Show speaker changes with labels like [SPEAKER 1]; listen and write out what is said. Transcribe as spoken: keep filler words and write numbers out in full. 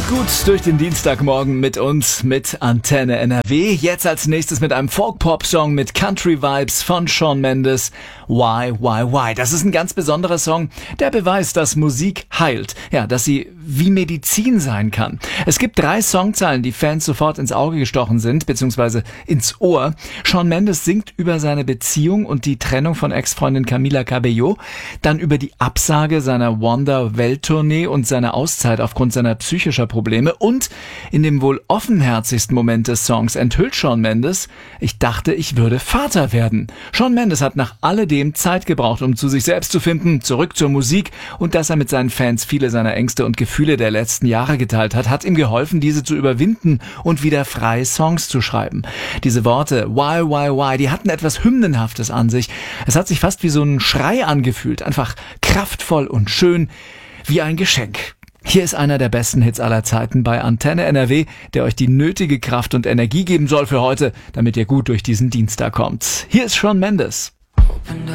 [SPEAKER 1] Kommt gut durch den Dienstagmorgen mit uns, mit Antenne N R W. Jetzt als nächstes mit einem Folk-Pop-Song mit Country-Vibes von Shawn Mendes. Why, why, why? Das ist ein ganz besonderer Song, der beweist, dass Musik heilt. Ja, dass sie wie Medizin sein kann. Es gibt drei Songzeilen, die Fans sofort ins Auge gestochen sind, beziehungsweise ins Ohr. Shawn Mendes singt über seine Beziehung und die Trennung von Ex-Freundin Camila Cabello, dann über die Absage seiner Wonder-Welttournee und seine Auszeit aufgrund seiner psychischer Probleme, und in dem wohl offenherzigsten Moment des Songs enthüllt Shawn Mendes: Ich dachte, ich würde Vater werden. Shawn Mendes hat nach alledem Zeit gebraucht, um zu sich selbst zu finden, zurück zur Musik, und dass er mit seinen Fans viele seiner Ängste und Gefühle der letzten Jahre geteilt hat, hat ihm geholfen, diese zu überwinden und wieder frei Songs zu schreiben. Diese Worte Why, why, why, die hatten etwas Hymnenhaftes an sich. Es hat sich fast wie so ein Schrei angefühlt, einfach kraftvoll und schön, wie ein Geschenk. Hier ist einer der besten Hits aller Zeiten bei Antenne N R W, der euch die nötige Kraft und Energie geben soll für heute, damit ihr gut durch diesen Dienstag kommt. Hier ist Shawn Mendes.
[SPEAKER 2] Opened